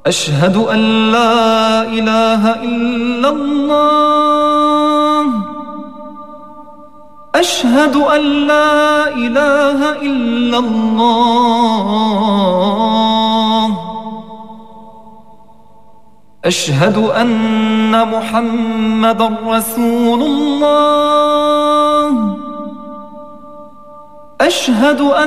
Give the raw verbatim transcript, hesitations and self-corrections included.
أشهد أن لا إله إلا الله. أشهد أن لا إله إلا الله. أشهد أن محمدًا رسول الله. أشهد أن